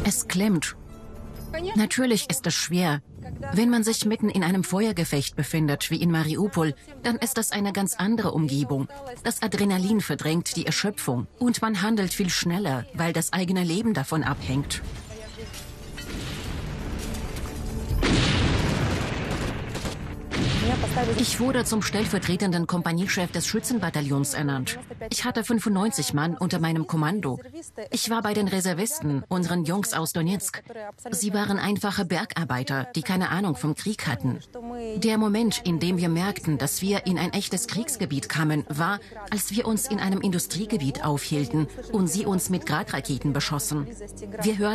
Es klemmt. Natürlich ist es schwer. Wenn man sich mitten in einem Feuergefecht befindet, wie in Mariupol, dann ist das eine ganz andere Umgebung. Das Adrenalin verdrängt die Erschöpfung und man handelt viel schneller, weil das eigene Leben davon abhängt. Ich wurde zum stellvertretenden Kompaniechef des Schützenbataillons ernannt. Ich hatte 95 Mann unter meinem Kommando. Ich war bei den Reservisten, unseren Jungs aus Donezk. Sie waren einfache Bergarbeiter, die keine Ahnung vom Krieg hatten. Der Moment, in dem wir merkten, dass wir in ein echtes Kriegsgebiet kamen, war, als wir uns in einem Industriegebiet aufhielten und sie uns mit Gradraketen beschossen. Wir hörten